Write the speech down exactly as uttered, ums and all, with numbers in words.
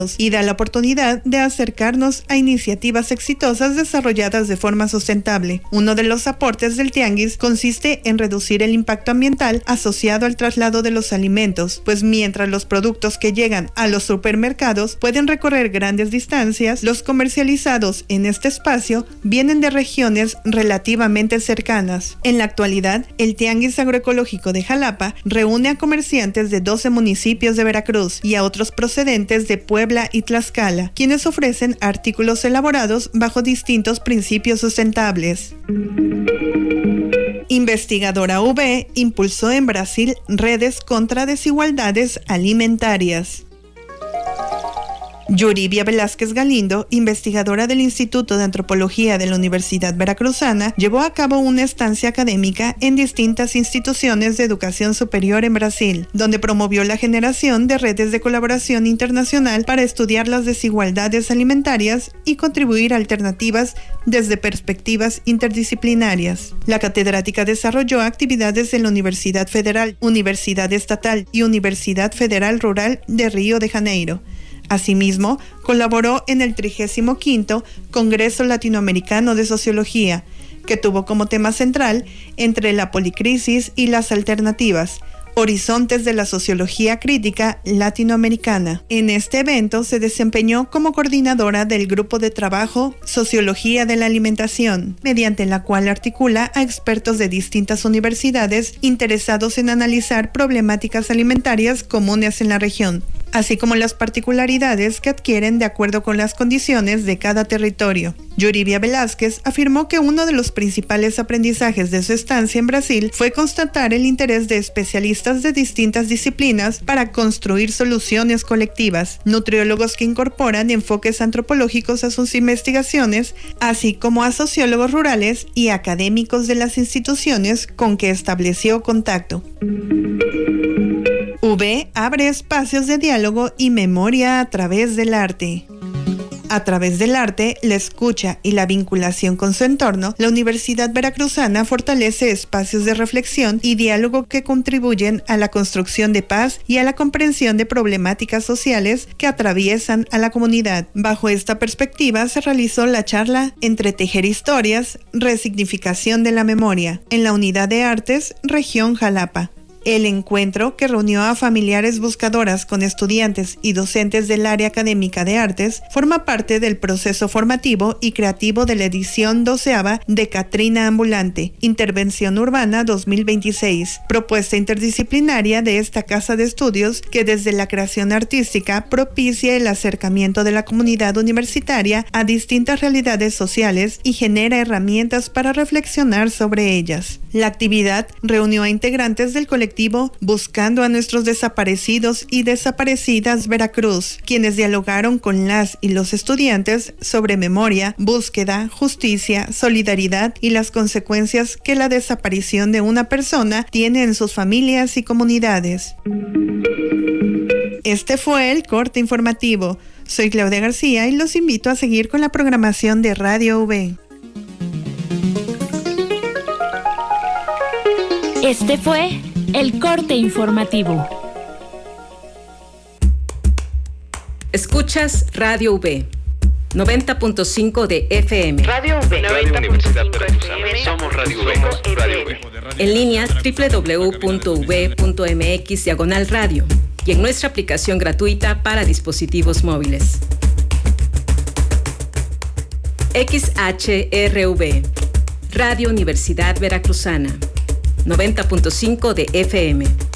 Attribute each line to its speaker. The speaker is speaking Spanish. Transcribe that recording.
Speaker 1: y da la oportunidad de acercarnos a iniciativas exitosas desarrolladas de forma sustentable. Uno de los aportes del tianguis consiste en reducir el impacto ambiental asociado al traslado de los alimentos, pues mientras los productos que llegan a los supermercados pueden recorrer grandes distancias, los comercializados en este espacio vienen de regiones relativamente cercanas. En la actualidad, el Tianguis Agroecológico de Jalapa reúne a comerciantes de doce municipios de Veracruz y a otros procedentes de Puebla y Tlaxcala, quienes ofrecen artículos elaborados bajo distintos principios sustentables. Investigadora U B impulsó en Brasil redes contra desigualdades alimentarias. Yuribia Velázquez Galindo, investigadora del Instituto de Antropología de la Universidad Veracruzana, llevó a cabo una estancia académica en distintas instituciones de educación superior en Brasil, donde promovió la generación de redes de colaboración internacional para estudiar las desigualdades alimentarias y contribuir a alternativas desde perspectivas interdisciplinarias. La catedrática desarrolló actividades en la Universidad Federal, Universidad Estatal y Universidad Federal Rural de Río de Janeiro. Asimismo, colaboró en el trigésimo quinto Congreso Latinoamericano de Sociología, que tuvo como tema central Entre la policrisis y las alternativas, Horizontes de la Sociología Crítica Latinoamericana. En este evento se desempeñó como coordinadora del Grupo de Trabajo Sociología de la Alimentación, mediante la cual articula a expertos de distintas universidades interesados en analizar problemáticas alimentarias comunes en la región, así como las particularidades que adquieren de acuerdo con las condiciones de cada territorio. Yuribia Velázquez afirmó que uno de los principales aprendizajes de su estancia en Brasil fue constatar el interés de especialistas de distintas disciplinas para construir soluciones colectivas, nutriólogos que incorporan enfoques antropológicos a sus investigaciones, así como a sociólogos rurales y académicos de las instituciones con que estableció contacto. U B abre espacios de diálogo y memoria a través del arte. A través del arte, la escucha y la vinculación con su entorno, la Universidad Veracruzana fortalece espacios de reflexión y diálogo que contribuyen a la construcción de paz y a la comprensión de problemáticas sociales que atraviesan a la comunidad. Bajo esta perspectiva se realizó la charla Entre tejer historias, resignificación de la memoria, en la Unidad de Artes, Región Jalapa. El encuentro, que reunió a familiares buscadoras con estudiantes y docentes del área académica de artes, forma parte del proceso formativo y creativo de la edición doceava de Catrina Ambulante, Intervención Urbana dos mil veintiséis, propuesta interdisciplinaria de esta casa de estudios que desde la creación artística propicia el acercamiento de la comunidad universitaria a distintas realidades sociales y genera herramientas para reflexionar sobre ellas. La actividad reunió a integrantes del colectivo Buscando a Nuestros Desaparecidos y Desaparecidas Veracruz, quienes dialogaron con las y los estudiantes sobre memoria, búsqueda, justicia, solidaridad y las consecuencias que la desaparición de una persona tiene en sus familias y comunidades. Este fue el corte informativo. Soy Claudia García y los invito a seguir con la programación de Radio U B.
Speaker 2: Este fue el corte informativo.
Speaker 3: Escuchas Radio U B, noventa punto cinco de F M.
Speaker 4: Radio U B,
Speaker 5: Radio Universidad Veracruzana. Somos Radio U B. Radio U B.
Speaker 3: En línea doble u doble u doble u punto u b punto m x diagonal radio y en nuestra aplicación gratuita para dispositivos móviles. X H R V, Radio Universidad Veracruzana, noventa punto cinco de F M.